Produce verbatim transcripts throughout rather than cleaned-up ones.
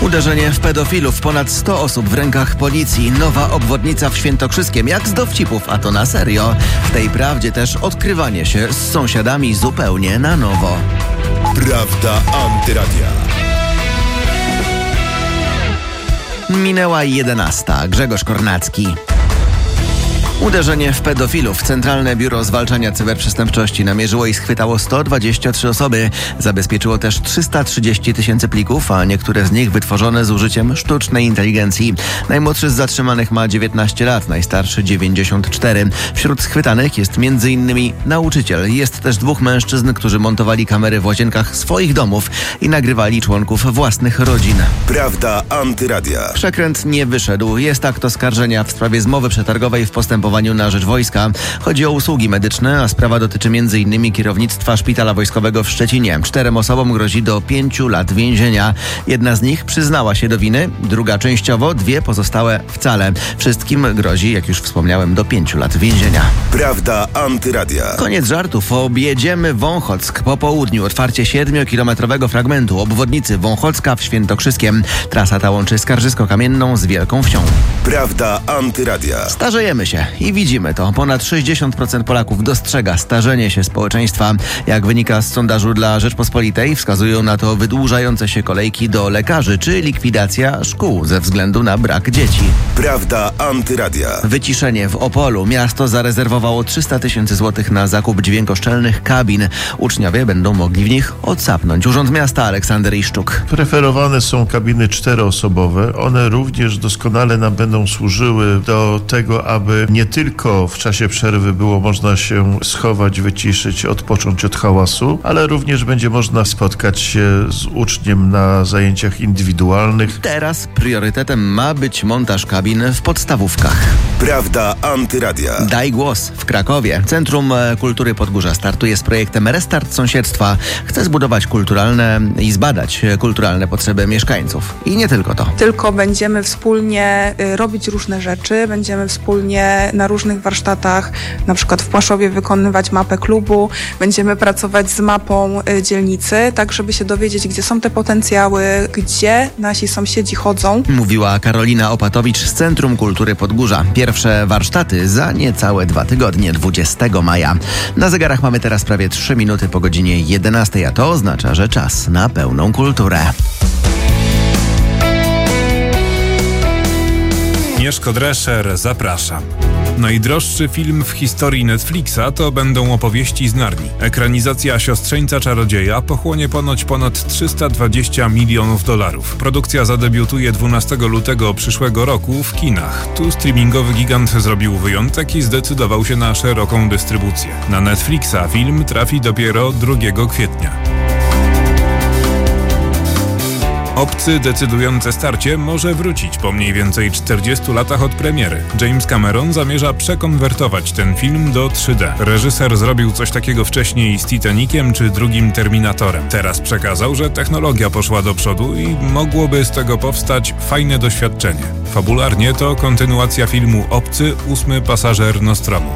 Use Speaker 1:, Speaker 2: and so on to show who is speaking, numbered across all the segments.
Speaker 1: Uderzenie w pedofilów. Ponad sto osób w rękach policji. Nowa obwodnica w Świętokrzyskiem. Jak z dowcipów, a to na serio. W tej prawdzie też odkrywanie się z sąsiadami zupełnie na nowo.
Speaker 2: Prawda Antyradia.
Speaker 1: Minęła jedenasta. Grzegorz Kornacki. Uderzenie w pedofilów. Centralne Biuro Zwalczania Cyberprzestępczości namierzyło i schwytało sto dwadzieścia trzy osoby. Zabezpieczyło też trzysta trzydzieści tysięcy plików, a niektóre z nich wytworzone z użyciem sztucznej inteligencji. Najmłodszy z zatrzymanych ma dziewiętnaście lat, najstarszy dziewięćdziesiąt cztery. Wśród schwytanych jest między innymi nauczyciel. Jest też dwóch mężczyzn, którzy montowali kamery w łazienkach swoich domów i nagrywali członków własnych rodzin.
Speaker 2: Prawda Antyradia.
Speaker 1: Przekręt nie wyszedł. Jest akt oskarżenia w sprawie zmowy przetargowej w postępowaniu na rzecz wojska. Chodzi o usługi medyczne, a sprawa dotyczy m in kierownictwa Szpitala Wojskowego w Szczecinie. Czterem osobom grozi do pięciu lat więzienia. Jedna z nich przyznała się do winy, druga częściowo, dwie pozostałe wcale. Wszystkim grozi, jak już wspomniałem, do pięciu lat więzienia.
Speaker 2: Prawda Antyradia.
Speaker 1: Koniec żartów. Objedziemy Wąchock. Po południu otwarcie siedmiokilometrowego fragmentu obwodnicy Wąchocka w Świętokrzyskiem. Trasa ta łączy Skarżysko-Kamienną z Wielką Wsią.
Speaker 2: Prawda Antyradia.
Speaker 1: Starzejemy się i widzimy to. Ponad sześćdziesiąt procent Polaków dostrzega starzenie się społeczeństwa. Jak wynika z sondażu dla Rzeczpospolitej, wskazują na to wydłużające się kolejki do lekarzy czy likwidacja szkół ze względu na brak dzieci.
Speaker 2: Prawda Antyradia.
Speaker 1: Wyciszenie w Opolu. Miasto zarezerwowało trzysta tysięcy złotych na zakup dźwiękoszczelnych kabin. Uczniowie będą mogli w nich odsapnąć. Urząd Miasta Aleksander Iszczuk.
Speaker 3: Preferowane są kabiny czteroosobowe. One również doskonale nam będą służyły do tego, aby nie tylko w czasie przerwy było można się schować, wyciszyć, odpocząć od hałasu, ale również będzie można spotkać się z uczniem na zajęciach indywidualnych.
Speaker 1: Teraz priorytetem ma być montaż kabin w podstawówkach.
Speaker 2: Prawda Antyradia.
Speaker 1: Daj głos w Krakowie. Centrum Kultury Podgórza startuje z projektem Restart Sąsiedztwa. Chce zbudować kulturalne i zbadać kulturalne potrzeby mieszkańców. I nie tylko to.
Speaker 4: Tylko będziemy wspólnie robić różne rzeczy, będziemy wspólnie na różnych warsztatach, na przykład w Płaszowie wykonywać mapę klubu, będziemy pracować z mapą dzielnicy, tak żeby się dowiedzieć, gdzie są te potencjały, gdzie nasi sąsiedzi chodzą.
Speaker 1: Mówiła Karolina Opatowicz z Centrum Kultury Podgórza. Pierwsze warsztaty za niecałe dwa tygodnie, dwudziestego maja. Na zegarach mamy teraz prawie trzy minuty po godzinie jedenastej, a to oznacza, że czas na pełną kulturę.
Speaker 5: Mieszko Drescher, zapraszam. Najdroższy film w historii Netflixa to będą opowieści z Narni. Ekranizacja Siostrzeńca Czarodzieja pochłonie ponoć ponad trzysta dwadzieścia milionów dolarów. Produkcja zadebiutuje dwunastego lutego przyszłego roku w kinach. Tu streamingowy gigant zrobił wyjątek i zdecydował się na szeroką dystrybucję. Na Netflixa film trafi dopiero drugiego kwietnia. Obcy decydujące starcie może wrócić po mniej więcej czterdziestu latach od premiery. James Cameron zamierza przekonwertować ten film do trzy D. Reżyser zrobił coś takiego wcześniej z Titaniciem czy drugim Terminatorem. Teraz przekazał, że technologia poszła do przodu i mogłoby z tego powstać fajne doświadczenie. Fabularnie to kontynuacja filmu Obcy, ósmy pasażer Nostromu.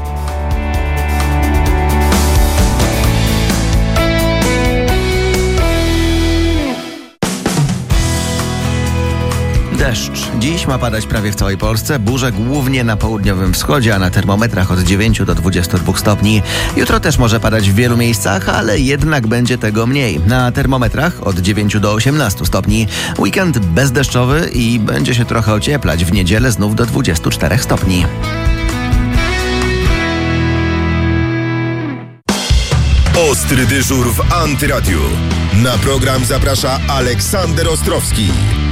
Speaker 1: Deszcz. Dziś ma padać prawie w całej Polsce, burze głównie na południowym wschodzie, a na termometrach od dziewięciu do dwudziestu dwóch stopni. Jutro też może padać w wielu miejscach, ale jednak będzie tego mniej. Na termometrach od dziewięciu do osiemnastu stopni. Weekend bezdeszczowy i będzie się trochę ocieplać. W niedzielę znów do dwudziestu czterech stopni.
Speaker 2: Ostry dyżur w Antyradiu. Na program zaprasza Aleksander Ostrowski.